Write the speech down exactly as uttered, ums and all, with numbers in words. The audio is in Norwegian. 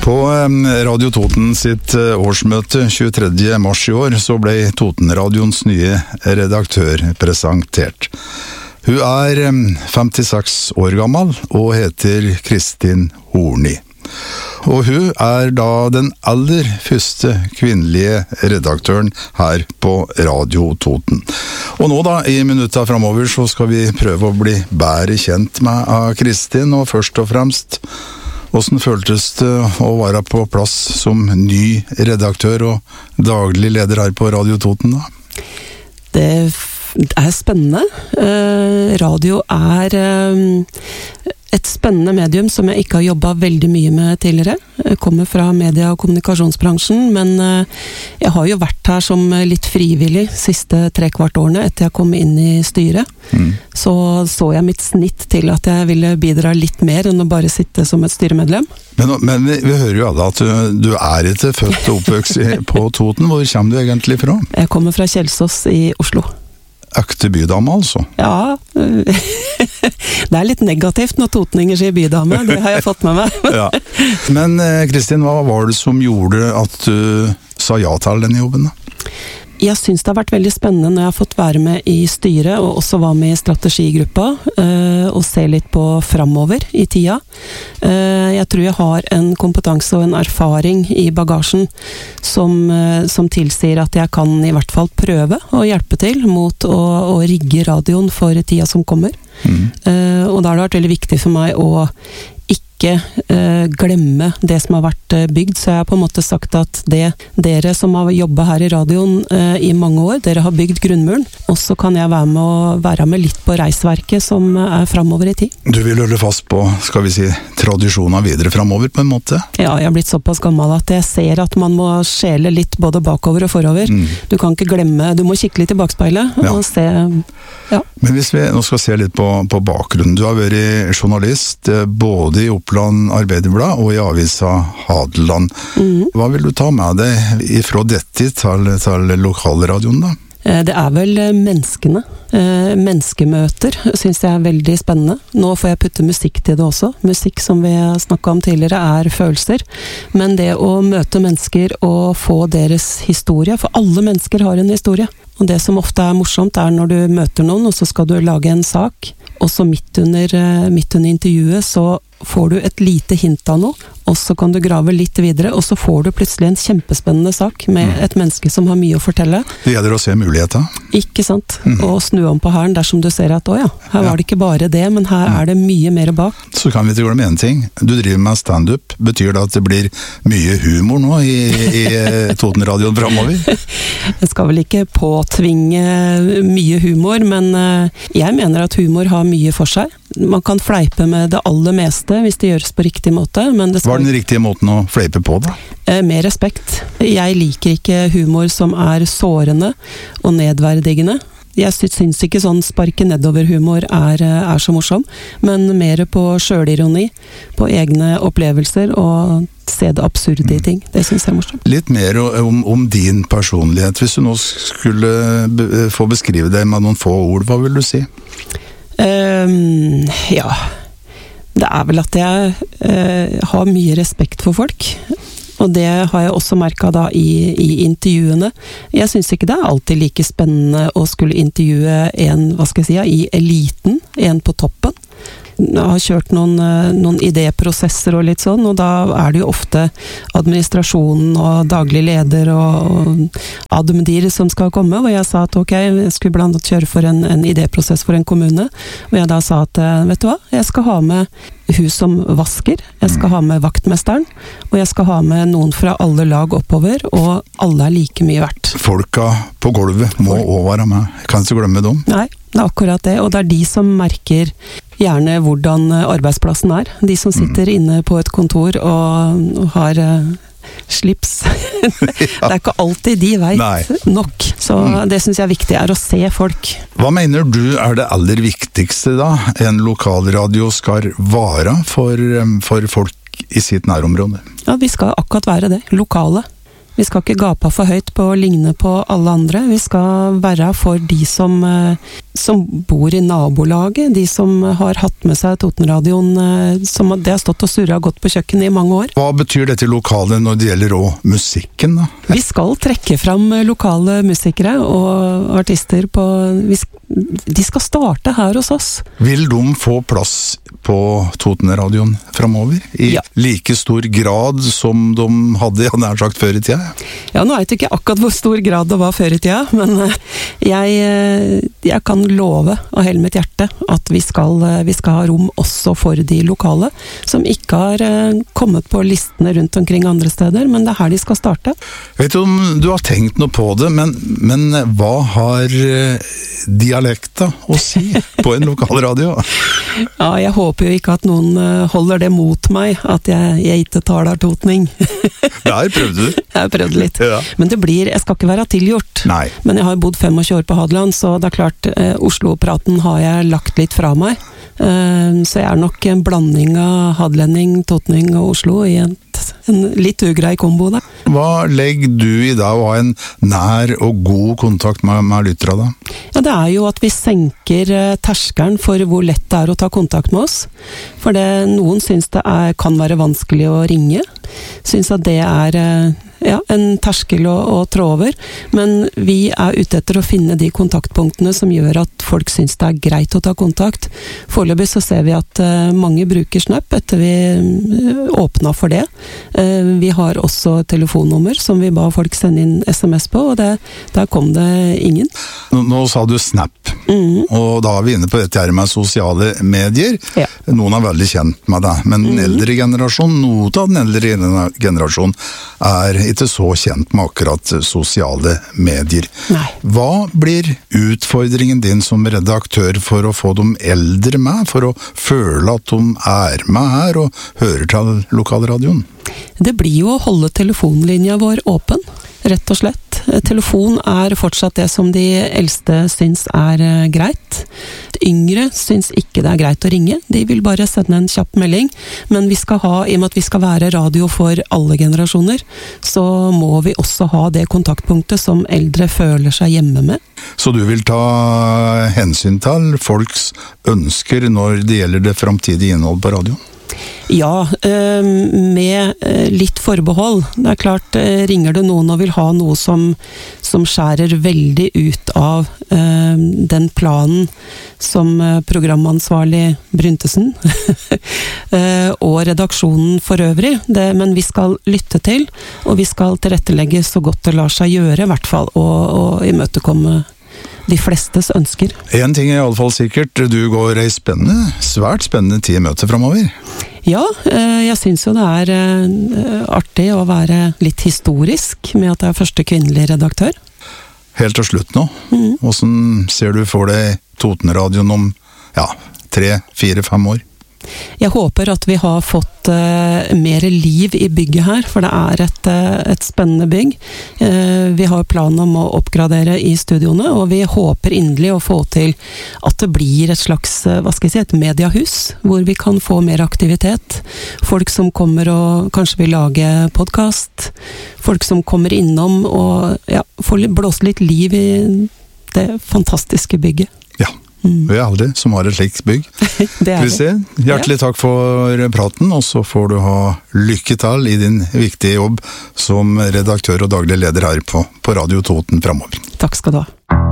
På Radio Toten sitt årsmøte tjuetredje mars i år så ble Totenradions nye redaktør presentert. Hun er femtiseks år gammel og heter Kristin Horni. Og hun er da den aller første kvinnelige redaktøren her på Radio Toten. Og nå da, i minutter fremover, så skal vi prøve å bli bedre kjent med Kristin, og først og fremst, hvordan føltes det å være på plass som ny redaktør og daglig leder her på Radio Toten da? Det er spennende. Radio er et spennende medium som jeg ikke har jobbet veldig mye med tidligere. Jeg kommer fra media- og kommunikasjonsbransjen, men jeg har jo vært her som litt frivillig siste tre kvart årene etter jeg kom inn i styret. Mm. Så så jeg mitt snitt til at jeg ville bidra litt mer enn å bare sitte som et styremedlem. Men, men vi, vi hører jo alle at du, du er ikke født og oppvokst på Toten. Hvor kommer du egentlig fra? Jeg kommer fra Kjelsås i Oslo. Ekte bydame, altså? Ja, det er litt negativt når totninger sier bydame, det har jeg fått med meg. Ja. Men Kristin, hva var det som gjorde at du sa ja til denne jobben da? Jeg synes det har vært veldig spennende når jeg har fått være med i styret, og også var med i strategigruppa, og se litt på fremover i tida. Jeg tror jeg har en kompetanse og en erfaring i bagasjen som, som tilsier at jeg kan i hvert fall prøve å hjelpe til mot å, å rigge radioen for tida som kommer. Mm. Og da har det vært veldig viktig for meg å ikke eh, glemme det som har vært eh, bygd, så jeg har på en måte sagt at det dere som har jobbet her i radioen eh, i mange år, dere har bygd grunnmuren, og så kan jeg være med, å, være med litt på reisverket som er fremover i tid. Du vil holde fast på, skal vi si, tradisjoner videre fremover på en måte? Ja, jeg har blitt såpass gammel at jeg ser at man må skjele litt både bakover og forover. Mm. Du kan ikke glemme, du må kikke litt i bakspeilet ja. og se, ja. Men hvis vi nå skal se litt på, på bakgrunnen, du har vært journalist både i Oppland Arbeiderblad og i avisa Hadeland. Mm. Hva vil du ta med deg ifra dette til, til lokalradioen da? Det er vel menneskene. Menneskemøter synes jeg er veldig spennende. Nå får jeg putte musikk til det også. Musikk som vi har snakket om tidligere er følelser. Men det å møte mennesker og få deres historie, for alle mennesker har en historie. Og det som ofte er morsomt er når du møter noen, og så skal du lage en sak, og så midt under, midt under intervjuet så får du et lite hint av noe, og så kan du grave litt videre, og så får du plutselig en kjempespennende sak med et menneske som har mye å fortelle. Det gjelder å se muligheter. Ikke sant? Mm. Og snu om på hæren dersom du ser at, å ja, her var det ikke bare det, men her er det mye mer bak. Så kan vi ikke glemme en ting. Du driver med stand-up. Betyr det at det blir mye humor nå i, i Totenradioen fremover? Jeg skal vel ikke påtvinge mye humor, men jeg mener at humor har mye for seg. Man kan fleipe med det aller meste hvis det gjøres på riktig måte. Men det skal... Hva er den riktige måten å fleipe på da? Eh, med respekt. Jeg liker ikke humor som er sårende og nedverdigende. Jeg syns ikke sånn sparke nedover-humor er, er så morsom, men mer på selvironi, på egne opplevelser og se det absurde i ting. Det synes jeg er morsomt. Litt mer om, om din personlighet. Hvis du nå skulle be, få beskrive deg med noen få ord, hva vil du si? Um, ja, det er vel at jeg uh, har mye respekt for folk, og det har jeg også merket da i, i intervjuene. Jeg synes ikke det er alltid like spennende å skulle intervjue en, hva skal jeg si, i eliten, en på toppen. Jeg har kjørt noen, noen idéprosesser og litt sånn, og da er det jo ofte administrasjonen og daglig leder og admdir som skal komme, og jeg sa at ok, jeg skulle blant annet kjøre for en, en idéprosess for en kommune, og jeg da sa at, vet du hva, jeg skal ha med hun som vasker, jeg skal ha med vaktmesteren, og jeg skal ha med noen fra alle lag oppover, og alle er like mye verdt. Folka på gulvet må også være med, kan ikke glemme dem. Nei, det er akkurat det, og det er de som merker gjerne hvordan arbeidsplassen er. De som sitter mm. inne på et kontor og, og har uh, slips. Det er ikke alltid de vet Nei. nok. Så mm. det synes jeg er viktig, er å se folk. Hva mener du er det aller viktigste da, en lokalradio skal være for, for folk i sitt nærområde? Ja, vi skal akkurat være det, lokale. Vi skal ikke gape for høyt på å ligne på alle andre. Vi skal være for de som som bor i nabolaget, de som har hatt med seg Totenradioen, som det har stått og surret og gått på kjøkkenet i mange år. Hva betyr dette lokale når det gjelder også musikken da? Vi skal trekke fram lokale musikere og artister på, de skal starte her hos oss. Vil de få plass på Totenradioen fremover? I ja. like stor grad som de hadde, jeg nær sagt, før i tida? Ja, nå vet jeg ikke akkurat hvor stor grad det var før i tida, men jeg, jeg kan love av hele mitt hjerte at vi skal, vi skal ha rom også for de lokale, som ikke har kommet på listene rundt omkring andre steder, men det er her de skal starte. Jeg vet ikke om du har tenkt noe på det, men, men hva har dialekta å si på en lokalradio? Ja, jeg håper jo ikke at noen holder det mot meg, at jeg, jeg ikke taler totning. Der prøvde du. Jeg prøvde litt. Ja. Men det blir, jeg skal ikke være tilgjort. Nei. Men jeg har bodd tjuefem år på Hadeland, så det er klart, eh, Oslo-praten har jeg lagt litt fra meg. Eh, så jeg er nok en blanding av hadelending, totning og Oslo i en, en litt ugrei kombo da. Hva legger du i da å ha en nær og god kontakt med, med lyttere da? Ja, det er jo at vi senker terskelen for hvor lett det er å ta kontakt med oss. For det, noen synes det er, kan være vanskelig å ringe. Synes at det er ja, en terskel å, å trå over. Men vi er ute etter å finne de kontaktpunktene som gjør at folk synes det er greit å ta kontakt. Foreløpig så ser vi at uh, mange bruker Snap etter vi uh, åpna for det. Uh, vi har også telefonnummer som vi ba folk sende inn sms på, og det, der kom det ingen. Nå, nå sa du Snap, mm. og da er vi inne på dette her med sosiale medier. Ja. Noen er veldig kjent med det, men den mm. eldre generasjon, noe av den eldre generasjon er ikke så kjent med akkurat sosiale medier. Nei. Hva blir utfordringen din som redaktør for å få de eldre med, for å føle at de er med her og hører til lokalradioen? Det blir jo å holde telefonlinja vår åpen, rett og slett. Telefon er fortsatt det som de eldste syns er greit. De yngre syns ikke det er greit å ringe. De vil bare sende en kjapp melding. Men vi skal ha, i og med at vi skal være radio for alle generasjoner, så må vi også ha det kontaktpunktet som eldre føler seg hjemme med. Så du vil ta hensyn til folks ønsker når det gjelder det framtidige innhold på radioen? Ja, med litt forbehold. Det er klart, ringer du noen og vil ha noe som, som skjærer veldig ut av den planen som programansvarlig Bryntesen og redaksjonen for øvrig, det, men vi skal lytte til, og vi skal tilrettelegge så godt det lar seg gjøre, i hvert fall, og, og imøtekomme de flestes ønsker. En ting er i alle fall sikkert, du går ei spennende, svært spennende tid i møte fremover. Ja, jeg synes jo det er artig å være litt historisk med at jeg er første kvinnelige redaktør. Helt til slutt nå, mm. hvordan ser du for deg Totenradioen om ja, tre, fire, fem år? Jeg håper at vi har fått uh, mer liv i bygget her, for det er et, uh, et spennende bygg. Uh, vi har planen om å oppgradere i studioene, og vi håper inderlig å få til at det blir et slags, uh, hva skal jeg si, et mediahus, hvor vi kan få mer aktivitet. Folk som kommer og kanskje vil lage podcast, folk som kommer innom og ja, får blåse litt liv i det fantastiske bygget. Ja. Mm. Vi er aldri som har et slikt bygg. Det er det. Hjertelig takk for praten, og så får du ha lykke til i din viktige jobb som redaktør og daglig leder her på, på Radio Toten fremover. Takk skal du ha.